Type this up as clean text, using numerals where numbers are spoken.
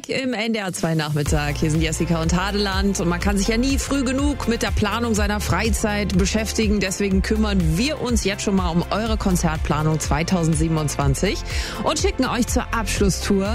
Musik im NDR 2 Nachmittag. Hier sind Jessica und Hadeland und man kann sich ja nie früh genug mit der Planung seiner Freizeit beschäftigen. Deswegen kümmern wir uns jetzt schon mal um eure Konzertplanung 2027 und schicken euch zur Abschlusstour